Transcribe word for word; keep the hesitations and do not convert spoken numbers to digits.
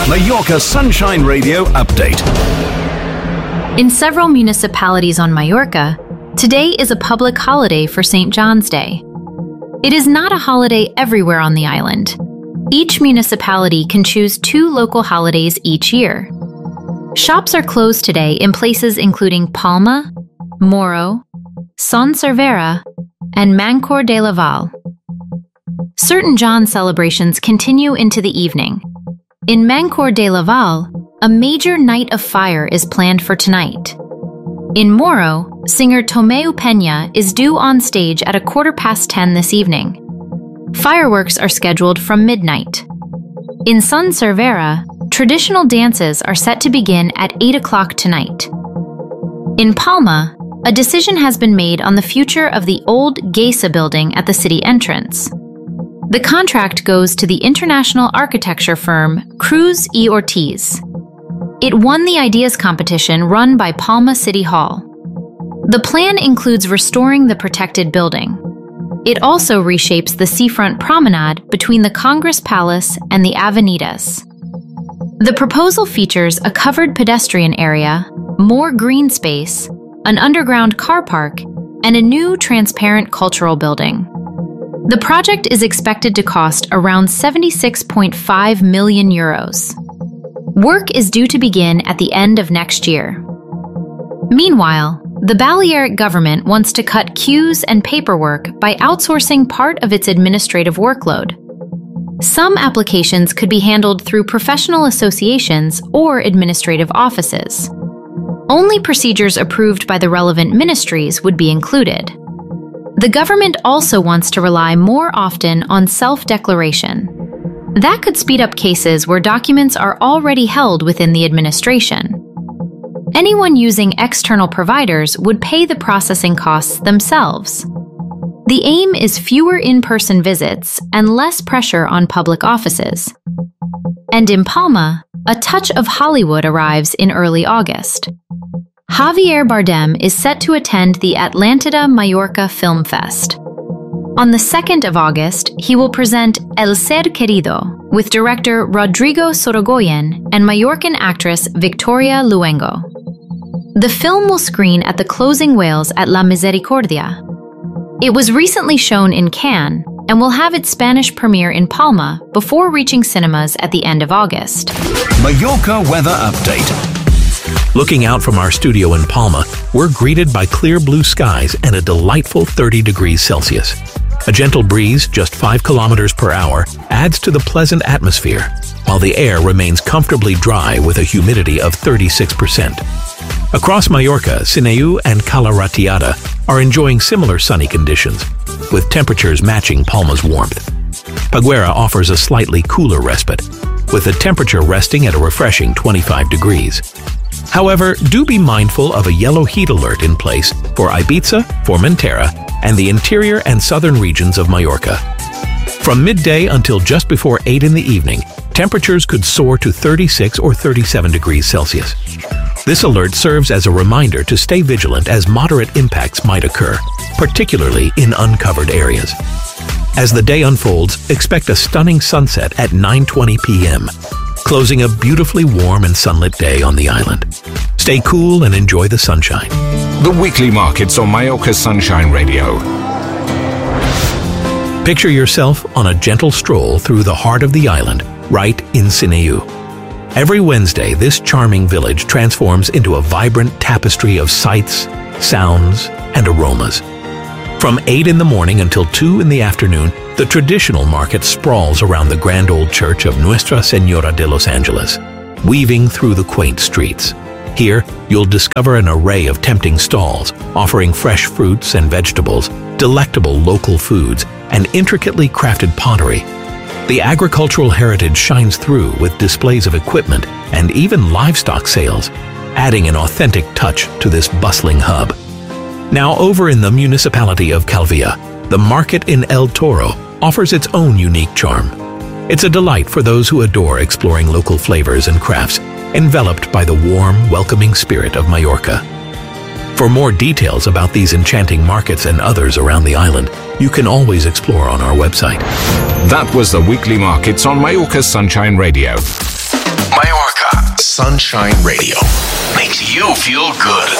Mallorca Sunshine Radio update. In several municipalities on Mallorca, today is a public holiday for Saint John's Day. It is not a holiday everywhere on the island. Each municipality can choose two local holidays each year. Shops are closed today in places including Palma, Moro, Son Servera, and Mancor de Laval. Certain John celebrations continue into the evening. In Mancor de Laval, a major night of fire is planned for tonight. In Moro, singer Tomeu Peña is due on stage at a quarter past ten this evening. Fireworks are scheduled from midnight. In Son Servera, traditional dances are set to begin at eight o'clock tonight. In Palma, a decision has been made on the future of the old Geisa building at the city entrance. The contract goes to the international architecture firm Cruz y Ortiz. It won the ideas competition run by Palma City Hall. The plan includes restoring the protected building. It also reshapes the seafront promenade between the Congress Palace and the Avenidas. The proposal features a covered pedestrian area, more green space, an underground car park, and a new transparent cultural building. The project is expected to cost around seventy-six point five million euros. Work is due to begin at the end of next year. Meanwhile, the Balearic government wants to cut queues and paperwork by outsourcing part of its administrative workload. Some applications could be handled through professional associations or administrative offices. Only procedures approved by the relevant ministries would be included. The government also wants to rely more often on self-declaration. That could speed up cases where documents are already held within the administration. Anyone using external providers would pay the processing costs themselves. The aim is fewer in-person visits and less pressure on public offices. And in Palma, a touch of Hollywood arrives in early August. Javier Bardem is set to attend the Atlantida Mallorca Film Fest. On the second of August, he will present El Ser Querido with director Rodrigo Sorogoyen and Mallorcan actress Victoria Luengo. The film will screen at the Closing Whales at La Misericordia. It was recently shown in Cannes and will have its Spanish premiere in Palma before reaching cinemas at the end of August. Mallorca weather update. Looking out from our studio in Palma, we're greeted by clear blue skies and a delightful thirty degrees Celsius. A gentle breeze, just five kilometers per hour, adds to the pleasant atmosphere, while the air remains comfortably dry with a humidity of thirty-six percent. Across Mallorca, Sineu and Cala Ratiada are enjoying similar sunny conditions, with temperatures matching Palma's warmth. Peguera offers a slightly cooler respite, with the temperature resting at a refreshing twenty-five degrees. However, do be mindful of a yellow heat alert in place for Ibiza, Formentera, and the interior and southern regions of Mallorca. From midday until just before eight in the evening, temperatures could soar to thirty-six or thirty-seven degrees Celsius. This alert serves as a reminder to stay vigilant as moderate impacts might occur, particularly in uncovered areas. As the day unfolds, expect a stunning sunset at nine twenty p m, closing a beautifully warm and sunlit day on the island. Stay cool and enjoy the sunshine. The weekly markets on Mallorca Sunshine Radio. Picture yourself on a gentle stroll through the heart of the island, right in Sineu. Every Wednesday, this charming village transforms into a vibrant tapestry of sights, sounds, and aromas. From eight in the morning until two in the afternoon, the traditional market sprawls around the grand old church of Nuestra Señora de los Angeles, weaving through the quaint streets. Here, you'll discover an array of tempting stalls, offering fresh fruits and vegetables, delectable local foods, and intricately crafted pottery. The agricultural heritage shines through with displays of equipment and even livestock sales, adding an authentic touch to this bustling hub. Now over in the municipality of Calvia, the market in El Toro offers its own unique charm. It's a delight for those who adore exploring local flavors and crafts, enveloped by the warm, welcoming spirit of Mallorca. For more details about these enchanting markets and others around the island, you can always explore on our website. That was the weekly markets on Mallorca Sunshine Radio. Mallorca Sunshine Radio. Makes you feel good.